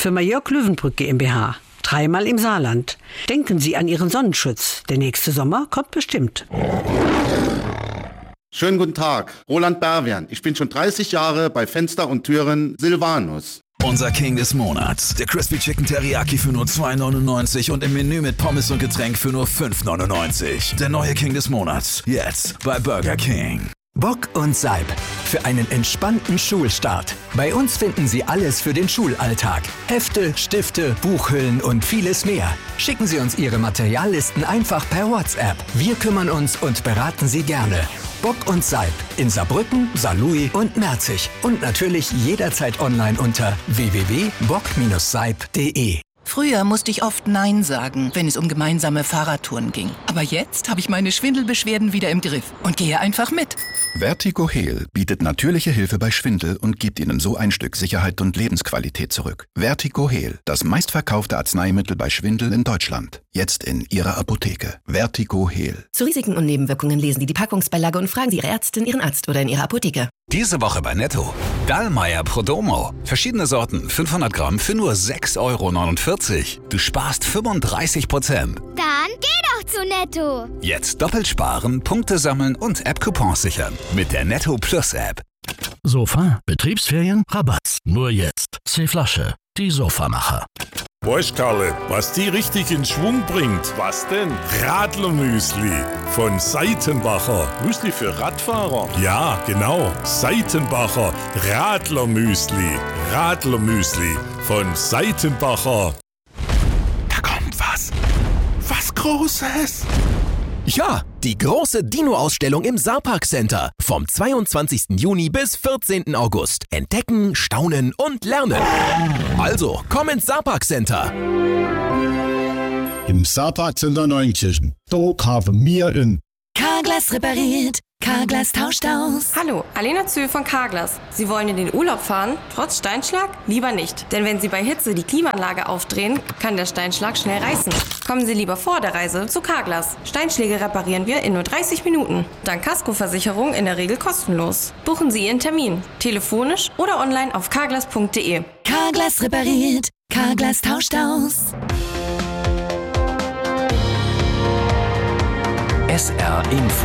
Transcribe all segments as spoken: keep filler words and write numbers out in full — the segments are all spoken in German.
Firma Jörg Löwenbrück GmbH. Dreimal im Saarland. Denken Sie an Ihren Sonnenschutz. Der nächste Sommer kommt bestimmt. Schönen guten Tag, Roland Berwian. Ich bin schon dreißig Jahre bei Fenster und Türen Silvanus. Unser King des Monats. Der Crispy Chicken Teriyaki für nur zwei neunundneunzig und im Menü mit Pommes und Getränk für nur fünf neunundneunzig. Der neue King des Monats. Jetzt bei Burger King. Bock und Seib. Für einen entspannten Schulstart. Bei uns finden Sie alles für den Schulalltag. Hefte, Stifte, Buchhüllen und vieles mehr. Schicken Sie uns Ihre Materiallisten einfach per WhatsApp. Wir kümmern uns und beraten Sie gerne. Bock und Seib in Saarbrücken, Saarlouis und Merzig. Und natürlich jederzeit online unter w w w punkt bock seib punkt de. Früher musste ich oft Nein sagen, wenn es um gemeinsame Fahrradtouren ging. Aber jetzt habe ich meine Schwindelbeschwerden wieder im Griff und gehe einfach mit. Vertigo Heal bietet natürliche Hilfe bei Schwindel und gibt Ihnen so ein Stück Sicherheit und Lebensqualität zurück. Vertigo Heal, das meistverkaufte Arzneimittel bei Schwindel in Deutschland. Jetzt in Ihrer Apotheke. Vertigo Heal. Zu Risiken und Nebenwirkungen lesen Sie die Packungsbeilage und fragen Sie Ihre Ärztin, Ihren Arzt oder in Ihrer Apotheke. Diese Woche bei Netto. Dallmayr Prodomo. Verschiedene Sorten, fünfhundert Gramm für nur sechs Euro neunundvierzig. Du sparst fünfunddreißig Prozent. Dann geh doch zu Netto. Jetzt doppelt sparen, Punkte sammeln und App-Coupons sichern. Mit der Netto Plus App. Sofa, Betriebsferien, Rabatt. Nur jetzt. C-Flasche, die Sofamacher. Weißt Karle, was die richtig in Schwung bringt? Was denn? Radlermüsli von Seitenbacher. Müsli für Radfahrer? Ja, genau. Seitenbacher Radlermüsli. Radlermüsli von Seitenbacher. Da kommt was. Was Großes. Ja, die große Dino-Ausstellung im Saarpark Center. Vom zweiundzwanzigsten Juni bis vierzehnten August. Entdecken, staunen und lernen. Also, komm ins Saarpark Center. Im Saarpark Center Neunkirchen. Dort haben wir in Carglass repariert. Carglass tauscht aus. Hallo, Alena Zöhl von Carglass. Sie wollen in den Urlaub fahren, trotz Steinschlag? Lieber nicht. Denn wenn Sie bei Hitze die Klimaanlage aufdrehen, kann der Steinschlag schnell reißen. Kommen Sie lieber vor der Reise zu Carglass. Steinschläge reparieren wir in nur dreißig Minuten. Dank Kaskoversicherung in der Regel kostenlos. Buchen Sie Ihren Termin. Telefonisch oder online auf carglass punkt de. Carglass repariert. Carglass tauscht aus. S R Info.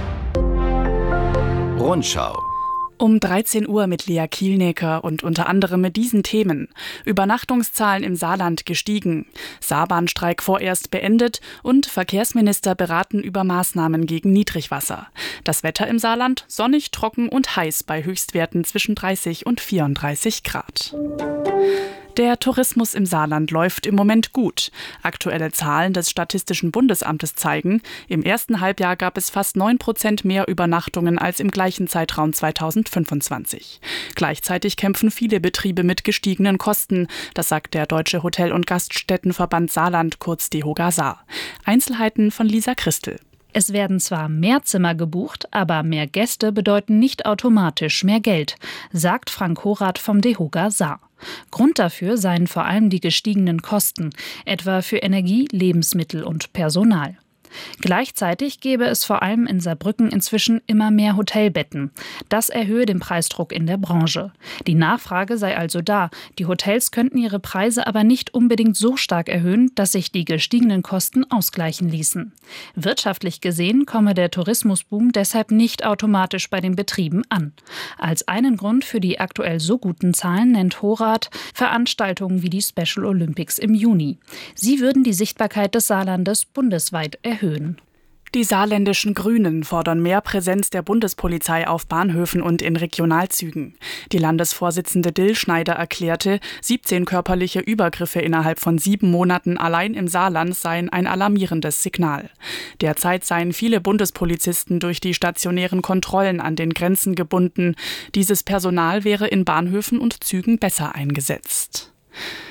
Rundschau. Um dreizehn Uhr mit Lea Kielnecker und unter anderem mit diesen Themen. Übernachtungszahlen im Saarland gestiegen, Saarbahnstreik vorerst beendet und Verkehrsminister beraten über Maßnahmen gegen Niedrigwasser. Das Wetter im Saarland sonnig, trocken und heiß bei Höchstwerten zwischen dreißig und vierunddreißig Grad. Der Tourismus im Saarland läuft im Moment gut. Aktuelle Zahlen des Statistischen Bundesamtes zeigen, im ersten Halbjahr gab es fast neun Prozent mehr Übernachtungen als im gleichen Zeitraum zweitausendfünfundzwanzig. Gleichzeitig kämpfen viele Betriebe mit gestiegenen Kosten, das sagt der Deutsche Hotel- und Gaststättenverband Saarland, kurz DEHOGA Saar. Einzelheiten von Lisa Christel. Es werden zwar mehr Zimmer gebucht, aber mehr Gäste bedeuten nicht automatisch mehr Geld, sagt Frank Horath vom DEHOGA Saar. Grund dafür seien vor allem die gestiegenen Kosten, etwa für Energie, Lebensmittel und Personal. Gleichzeitig gäbe es vor allem in Saarbrücken inzwischen immer mehr Hotelbetten. Das erhöhe den Preisdruck in der Branche. Die Nachfrage sei also da. Die Hotels könnten ihre Preise aber nicht unbedingt so stark erhöhen, dass sich die gestiegenen Kosten ausgleichen ließen. Wirtschaftlich gesehen komme der Tourismusboom deshalb nicht automatisch bei den Betrieben an. Als einen Grund für die aktuell so guten Zahlen nennt Horath Veranstaltungen wie die Special Olympics im Juni. Sie würden die Sichtbarkeit des Saarlandes bundesweit erhöhen. Die saarländischen Grünen fordern mehr Präsenz der Bundespolizei auf Bahnhöfen und in Regionalzügen. Die Landesvorsitzende Dill Schneider erklärte, siebzehn körperliche Übergriffe innerhalb von sieben Monaten allein im Saarland seien ein alarmierendes Signal. Derzeit seien viele Bundespolizisten durch die stationären Kontrollen an den Grenzen gebunden. Dieses Personal wäre in Bahnhöfen und Zügen besser eingesetzt.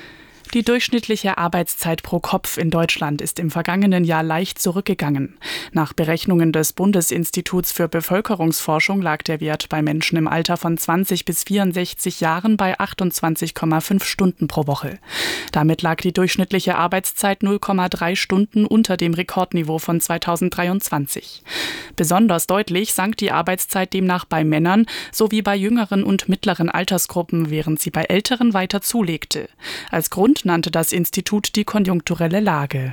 Die durchschnittliche Arbeitszeit pro Kopf in Deutschland ist im vergangenen Jahr leicht zurückgegangen. Nach Berechnungen des Bundesinstituts für Bevölkerungsforschung lag der Wert bei Menschen im Alter von zwanzig bis vierundsechzig Jahren bei achtundzwanzig Komma fünf Stunden pro Woche. Damit lag die durchschnittliche Arbeitszeit null Komma drei Stunden unter dem Rekordniveau von zweitausenddreiundzwanzig. Besonders deutlich sank die Arbeitszeit demnach bei Männern sowie bei jüngeren und mittleren Altersgruppen, während sie bei Älteren weiter zulegte. Als Grund nannte das Institut die konjunkturelle Lage.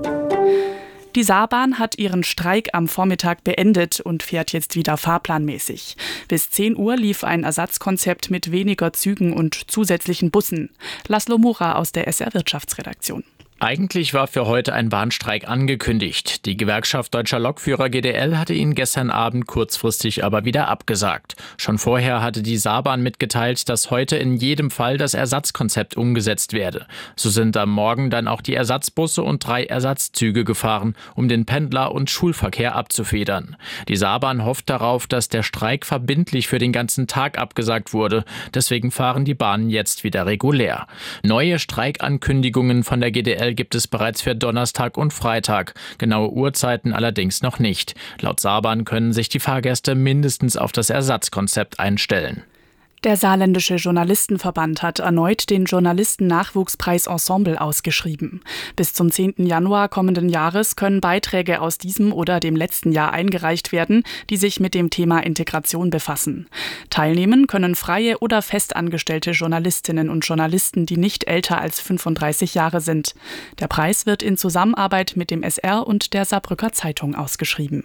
Die Saarbahn hat ihren Streik am Vormittag beendet und fährt jetzt wieder fahrplanmäßig. Bis zehn Uhr lief ein Ersatzkonzept mit weniger Zügen und zusätzlichen Bussen. Laszlo Mura aus der S R-Wirtschaftsredaktion. Eigentlich war für heute ein Bahnstreik angekündigt. Die Gewerkschaft Deutscher Lokführer G D L hatte ihn gestern Abend kurzfristig aber wieder abgesagt. Schon vorher hatte die Saarbahn mitgeteilt, dass heute in jedem Fall das Ersatzkonzept umgesetzt werde. So sind am Morgen dann auch die Ersatzbusse und drei Ersatzzüge gefahren, um den Pendler- und Schulverkehr abzufedern. Die Saarbahn hofft darauf, dass der Streik verbindlich für den ganzen Tag abgesagt wurde. Deswegen fahren die Bahnen jetzt wieder regulär. Neue Streikankündigungen von der G D L gibt es bereits für Donnerstag und Freitag. Genaue Uhrzeiten allerdings noch nicht. Laut Saarbahn können sich die Fahrgäste mindestens auf das Ersatzkonzept einstellen. Der Saarländische Journalistenverband hat erneut den Journalisten-Nachwuchspreis Ensemble ausgeschrieben. Bis zum zehnten Januar kommenden Jahres können Beiträge aus diesem oder dem letzten Jahr eingereicht werden, die sich mit dem Thema Integration befassen. Teilnehmen können freie oder festangestellte Journalistinnen und Journalisten, die nicht älter als fünfunddreißig Jahre sind. Der Preis wird in Zusammenarbeit mit dem S R und der Saarbrücker Zeitung ausgeschrieben.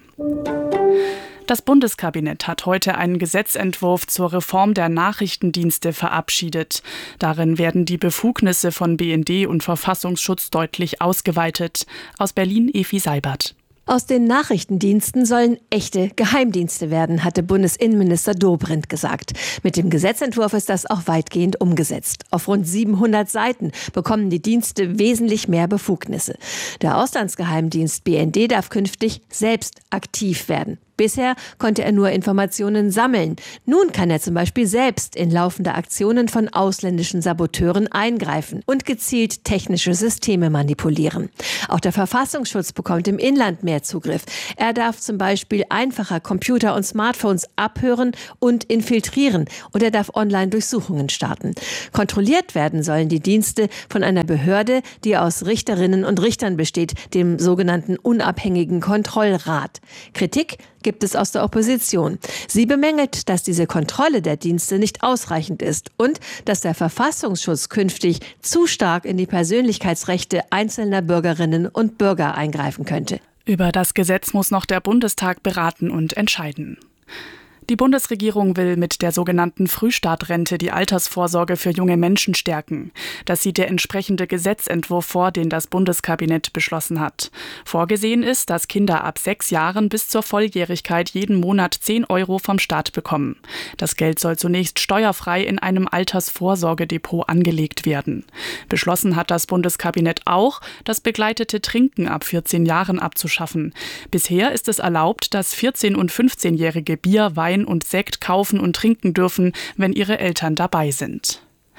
Das Bundeskabinett hat heute einen Gesetzentwurf zur Reform der Nachrichtendienste verabschiedet. Darin werden die Befugnisse von B N D und Verfassungsschutz deutlich ausgeweitet. Aus Berlin Evi Seibert. Aus den Nachrichtendiensten sollen echte Geheimdienste werden, hatte Bundesinnenminister Dobrindt gesagt. Mit dem Gesetzentwurf ist das auch weitgehend umgesetzt. Auf rund siebenhundert Seiten bekommen die Dienste wesentlich mehr Befugnisse. Der Auslandsgeheimdienst B N D darf künftig selbst aktiv werden. Bisher konnte er nur Informationen sammeln. Nun kann er zum Beispiel selbst in laufende Aktionen von ausländischen Saboteuren eingreifen und gezielt technische Systeme manipulieren. Auch der Verfassungsschutz bekommt im Inland mehr Zugriff. Er darf zum Beispiel einfacher Computer und Smartphones abhören und infiltrieren und er darf Online-Durchsuchungen starten. Kontrolliert werden sollen die Dienste von einer Behörde, die aus Richterinnen und Richtern besteht, dem sogenannten unabhängigen Kontrollrat. Kritik gibt es aus der Opposition. Sie bemängelt, dass diese Kontrolle der Dienste nicht ausreichend ist und dass der Verfassungsschutz künftig zu stark in die Persönlichkeitsrechte einzelner Bürgerinnen und Bürger eingreifen könnte. Über das Gesetz muss noch der Bundestag beraten und entscheiden. Die Bundesregierung will mit der sogenannten Frühstartrente die Altersvorsorge für junge Menschen stärken. Das sieht der entsprechende Gesetzentwurf vor, den das Bundeskabinett beschlossen hat. Vorgesehen ist, dass Kinder ab sechs Jahren bis zur Volljährigkeit jeden Monat zehn Euro vom Staat bekommen. Das Geld soll zunächst steuerfrei in einem Altersvorsorgedepot angelegt werden. Beschlossen hat das Bundeskabinett auch, das begleitete Trinken ab vierzehn Jahren abzuschaffen. Bisher ist es erlaubt, dass vierzehn- und fünfzehnjährige Bier, Wein und Sekt kaufen und trinken dürfen, wenn ihre Eltern dabei sind.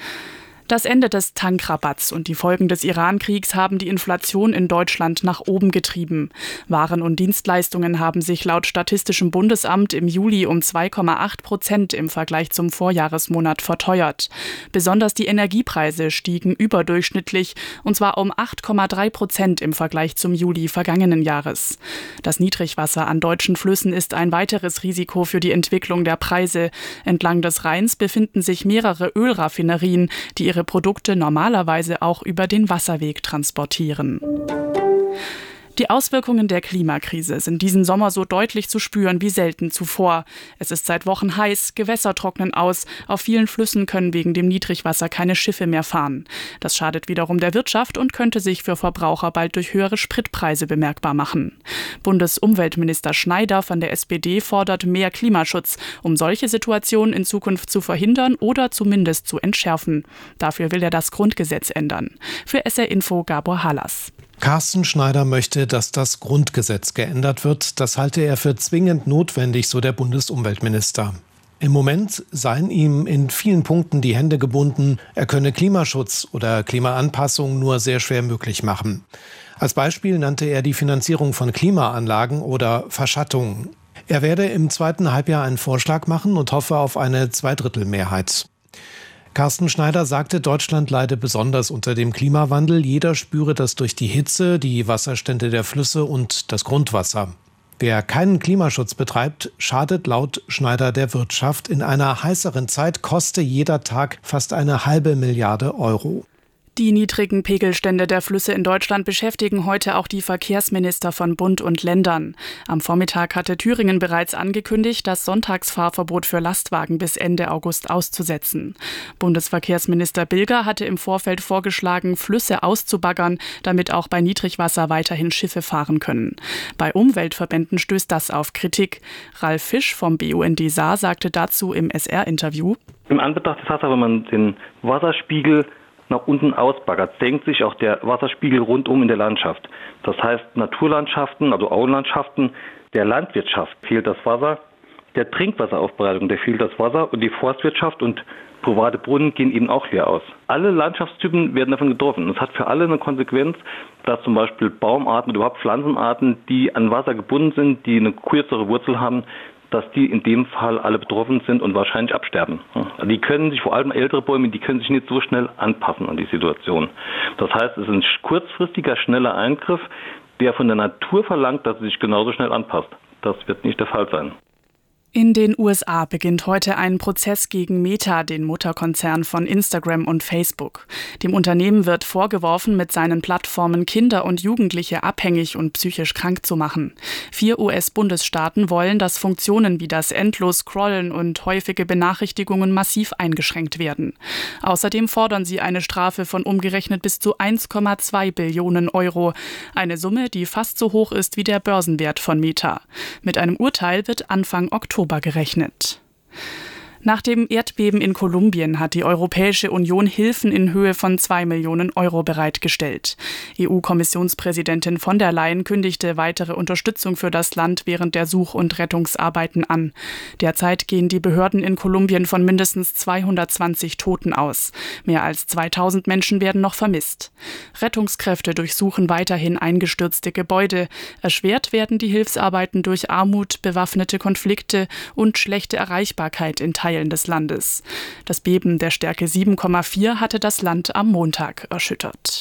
Das Ende des Tankrabatts und die Folgen des Iran-Kriegs haben die Inflation in Deutschland nach oben getrieben. Waren und Dienstleistungen haben sich laut Statistischem Bundesamt im Juli um zwei Komma acht Prozent im Vergleich zum Vorjahresmonat verteuert. Besonders die Energiepreise stiegen überdurchschnittlich, und zwar um acht Komma drei Prozent im Vergleich zum Juli vergangenen Jahres. Das Niedrigwasser an deutschen Flüssen ist ein weiteres Risiko für die Entwicklung der Preise. Entlang des Rheins befinden sich mehrere Ölraffinerien, die ihre ihre Produkte normalerweise auch über den Wasserweg transportieren. Die Auswirkungen der Klimakrise sind diesen Sommer so deutlich zu spüren wie selten zuvor. Es ist seit Wochen heiß, Gewässer trocknen aus, auf vielen Flüssen können wegen dem Niedrigwasser keine Schiffe mehr fahren. Das schadet wiederum der Wirtschaft und könnte sich für Verbraucher bald durch höhere Spritpreise bemerkbar machen. Bundesumweltminister Schneider von der S P D fordert mehr Klimaschutz, um solche Situationen in Zukunft zu verhindern oder zumindest zu entschärfen. Dafür will er das Grundgesetz ändern. Für S R Info Gabor Hallas. Carsten Schneider möchte, dass das Grundgesetz geändert wird. Das halte er für zwingend notwendig, so der Bundesumweltminister. Im Moment seien ihm in vielen Punkten die Hände gebunden. Er könne Klimaschutz oder Klimaanpassung nur sehr schwer möglich machen. Als Beispiel nannte er die Finanzierung von Klimaanlagen oder Verschattungen. Er werde im zweiten Halbjahr einen Vorschlag machen und hoffe auf eine Zweidrittelmehrheit. Carsten Schneider sagte, Deutschland leide besonders unter dem Klimawandel. Jeder spüre das durch die Hitze, die Wasserstände der Flüsse und das Grundwasser. Wer keinen Klimaschutz betreibt, schadet laut Schneider der Wirtschaft. In einer heißeren Zeit koste jeder Tag fast eine halbe Milliarde Euro. Die niedrigen Pegelstände der Flüsse in Deutschland beschäftigen heute auch die Verkehrsminister von Bund und Ländern. Am Vormittag hatte Thüringen bereits angekündigt, das Sonntagsfahrverbot für Lastwagen bis Ende August auszusetzen. Bundesverkehrsminister Bilger hatte im Vorfeld vorgeschlagen, Flüsse auszubaggern, damit auch bei Niedrigwasser weiterhin Schiffe fahren können. Bei Umweltverbänden stößt das auf Kritik. Ralf Fisch vom B U N D Saar sagte dazu im S R-Interview: Im Anbetracht der Tatsache, wenn man den Wasserspiegel nach unten ausbaggert, senkt sich auch der Wasserspiegel rundum in der Landschaft. Das heißt, Naturlandschaften, also Auenlandschaften, der Landwirtschaft fehlt das Wasser, der Trinkwasseraufbereitung, der fehlt das Wasser und die Forstwirtschaft und private Brunnen gehen eben auch leer aus. Alle Landschaftstypen werden davon getroffen. Das hat für alle eine Konsequenz, dass zum Beispiel Baumarten oder überhaupt Pflanzenarten, die an Wasser gebunden sind, die eine kürzere Wurzel haben, dass die in dem Fall alle betroffen sind und wahrscheinlich absterben. Die können sich, vor allem ältere Bäume, die können sich nicht so schnell anpassen an die Situation. Das heißt, es ist ein kurzfristiger, schneller Eingriff, der von der Natur verlangt, dass sie sich genauso schnell anpasst. Das wird nicht der Fall sein. In den U S A beginnt heute ein Prozess gegen Meta, den Mutterkonzern von Instagram und Facebook. Dem Unternehmen wird vorgeworfen, mit seinen Plattformen Kinder und Jugendliche abhängig und psychisch krank zu machen. Vier U S-Bundesstaaten wollen, dass Funktionen wie das endlos Scrollen und häufige Benachrichtigungen massiv eingeschränkt werden. Außerdem fordern sie eine Strafe von umgerechnet bis zu eins Komma zwei Billionen Euro. Eine Summe, die fast so hoch ist wie der Börsenwert von Meta. Mit einem Urteil wird Anfang Oktober gerechnet. Nach dem Erdbeben in Kolumbien hat die Europäische Union Hilfen in Höhe von zwei Millionen Euro bereitgestellt. E U-Kommissionspräsidentin von der Leyen kündigte weitere Unterstützung für das Land während der Such- und Rettungsarbeiten an. Derzeit gehen die Behörden in Kolumbien von mindestens zweihundertzwanzig Toten aus. Mehr als zweitausend Menschen werden noch vermisst. Rettungskräfte durchsuchen weiterhin eingestürzte Gebäude. Erschwert werden die Hilfsarbeiten durch Armut, bewaffnete Konflikte und schlechte Erreichbarkeit in Teilen des Landes. Das Beben der Stärke sieben Komma vier hatte das Land am Montag erschüttert.